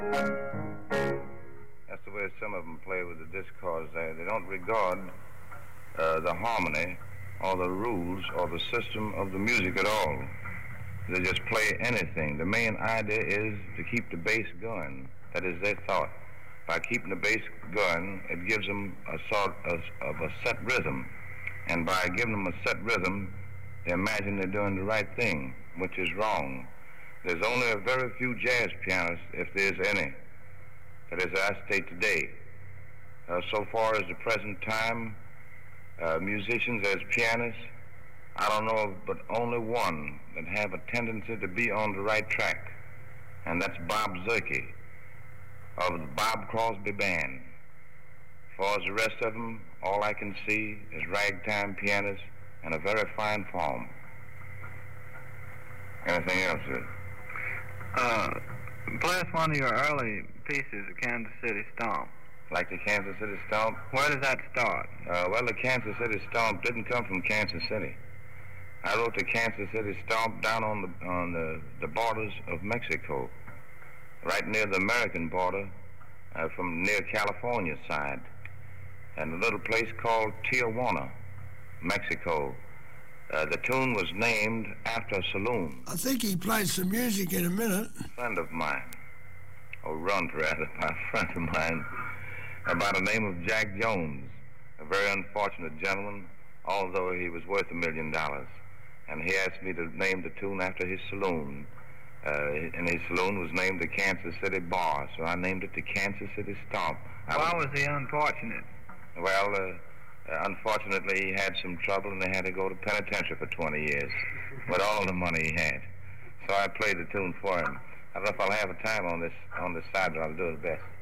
That's the way some of them play with the discords. They don't regard the harmony or the rules or the system of the music at all. They just play anything. The main idea is to keep the bass going. That is their thought. By keeping the bass going, it gives them a sort of a set rhythm. And by giving them a set rhythm, they imagine they're doing the right thing, which is wrong. There's only a very few jazz pianists, if there's any, that is, I state today. So far as the present time, musicians as pianists, I don't know of but only one that have a tendency to be on the right track, and that's Bob Zerke of the Bob Crosby Band. As far as the rest of them, all I can see is ragtime pianists in a very fine form. Anything else, sir? Play us one of your early pieces, the Kansas City Stomp. Like the Kansas City Stomp? Where does that start? Well, the Kansas City Stomp didn't come from Kansas City. I wrote the Kansas City Stomp down on the borders of Mexico, right near the American border, from near California side, and a little place called Tijuana, Mexico. The tune was named after a saloon. I think he played some music in a minute. A friend of mine, or runt rather, a friend of mine, by the name of Jack Jones, a very unfortunate gentleman, although he was worth $1 million. And he asked me to name the tune after his saloon. And his saloon was named the Kansas City Bar, so I named it the Kansas City Stomp. Why was he unfortunate? Well, unfortunately, he had some trouble and they had to go to penitentiary for 20 years with all the money he had. So I played the tune for him. I don't know if I'll have a time on this side, but I'll do it best.